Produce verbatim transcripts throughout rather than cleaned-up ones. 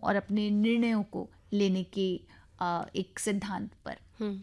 और अपने निर्णयों को लेने के आ, एक सिद्धांत पर। हम्म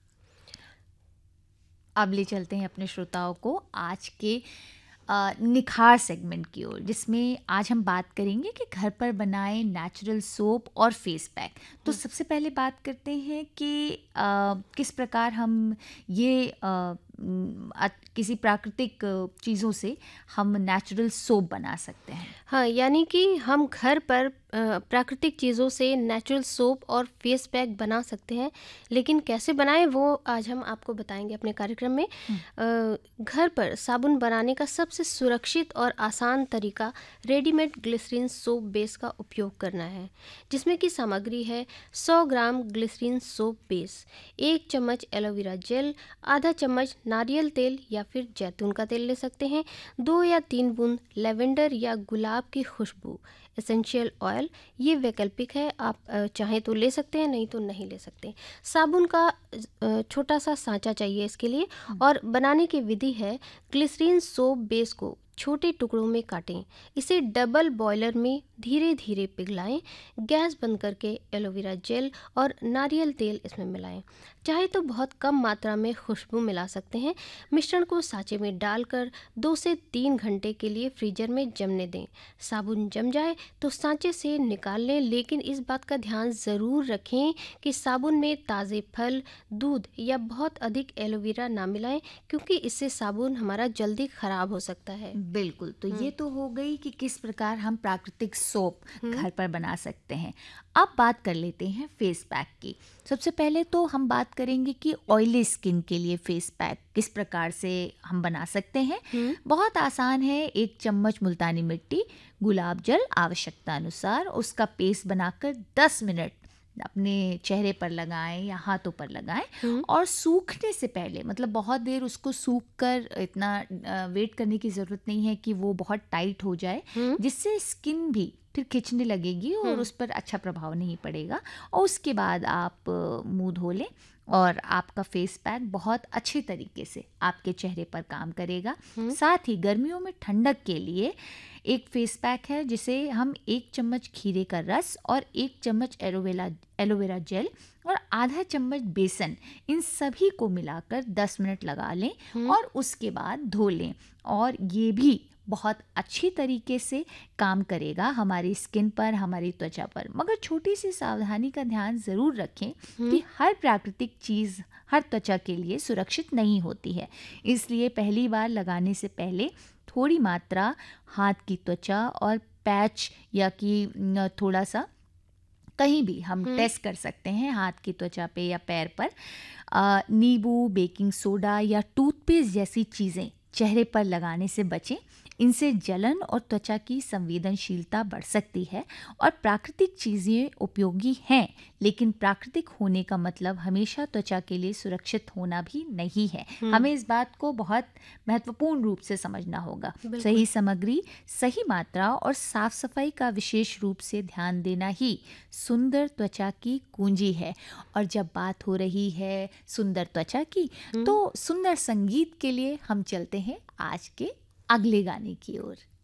अब ले चलते हैं अपने श्रोताओं को आज के आ, निखार सेगमेंट की ओर, जिसमें आज हम बात करेंगे कि घर पर बनाए नेचुरल सोप और फेस पैक। तो सबसे पहले बात करते हैं कि आ, किस प्रकार हम ये आ, न, आ, किसी प्राकृतिक चीज़ों से हम नेचुरल सोप बना सकते हैं। हाँ, यानी कि हम घर पर अ, प्राकृतिक चीज़ों से नेचुरल सोप और फेस पैक बना सकते हैं, लेकिन कैसे बनाएं वो आज हम आपको बताएंगे अपने कार्यक्रम में। अ, घर पर साबुन बनाने का सबसे सुरक्षित और आसान तरीका रेडीमेड ग्लिसरीन सोप बेस का उपयोग करना है, जिसमें की सामग्री है सौ ग्राम ग्लिसरीन सोप बेस, एक चम्मच एलोवेरा जेल, आधा चम्मच नारियल तेल या फिर जैतून का तेल ले सकते हैं, दो या तीन बूंद लेवेंडर या गुलाब की खुशबू एसेंशियल ऑयल, ये वैकल्पिक है, आप अ, चाहें तो ले सकते हैं, नहीं तो नहीं ले सकते। साबुन का अ, छोटा सा सांचा चाहिए इसके लिए। और बनाने की विधि है, ग्लिसरीन सोप बेस को छोटे टुकड़ों में काटें, इसे डबल बॉयलर में धीरे धीरे पिघलाएं, गैस बंद करके एलोवेरा जेल और नारियल तेल इसमें मिलाएं। चाहे तो बहुत कम मात्रा में खुशबू मिला सकते हैं। मिश्रण को सांचे में डालकर दो से तीन घंटे के लिए फ्रीजर में जमने दें। साबुन जम जाए तो सांचे से निकाल लें, लेकिन इस बात का ध्यान ज़रूर रखें कि साबुन में ताज़े फल, दूध या बहुत अधिक एलोवेरा ना मिलाएं, क्योंकि इससे साबुन हमारा जल्दी ख़राब हो सकता है। बिल्कुल। तो ये तो हो गई कि किस प्रकार हम प्राकृतिक सोप घर पर बना सकते हैं। अब बात कर लेते हैं फेस पैक की। सबसे पहले तो हम बात करेंगे कि ऑयली स्किन के लिए फेस पैक किस प्रकार से हम बना सकते हैं। बहुत आसान है। एक चम्मच मुल्तानी मिट्टी, गुलाब जल आवश्यकता अनुसार, उसका पेस्ट बनाकर दस मिनट अपने चेहरे पर लगाएं या हाथों पर लगाएं, और सूखने से पहले, मतलब बहुत देर उसको सूख कर इतना वेट करने की ज़रूरत नहीं है कि वो बहुत टाइट हो जाए, जिससे स्किन भी फिर खिंचने लगेगी और उस पर अच्छा प्रभाव नहीं पड़ेगा। और उसके बाद आप मुंह धो लें और आपका फेस पैक बहुत अच्छे तरीके से आपके चेहरे पर काम करेगा। साथ ही गर्मियों में ठंडक के लिए एक फेस पैक है, जिसे हम एक चम्मच खीरे का रस और एक चम्मच एलोवेरा एलोवेरा जेल और आधा चम्मच बेसन, इन सभी को मिलाकर दस मिनट लगा लें और उसके बाद धो लें। और ये भी बहुत अच्छी तरीके से काम करेगा हमारी स्किन पर, हमारी त्वचा पर। मगर छोटी सी सावधानी का ध्यान ज़रूर रखें कि हर प्राकृतिक चीज़ हर त्वचा के लिए सुरक्षित नहीं होती है, इसलिए पहली बार लगाने से पहले थोड़ी मात्रा हाथ की त्वचा और पैच या कि थोड़ा सा कहीं भी हम टेस्ट कर सकते हैं हाथ की त्वचा पे या पैर पर। आ, नींबू, बेकिंग सोडा या टूथपेस्ट जैसी चीज़ें चेहरे पर लगाने से बचें। इनसे जलन और त्वचा की संवेदनशीलता बढ़ सकती है। और प्राकृतिक चीज़ें उपयोगी हैं, लेकिन प्राकृतिक होने का मतलब हमेशा त्वचा के लिए सुरक्षित होना भी नहीं है। हमें इस बात को बहुत महत्वपूर्ण रूप से समझना होगा। सही सामग्री, सही मात्रा और साफ सफाई का विशेष रूप से ध्यान देना ही सुंदर त्वचा की कुंजी है। और जब बात हो रही है सुंदर त्वचा की, तो सुंदर संगीत के लिए हम चलते हैं आज के अगले गाने की ओर।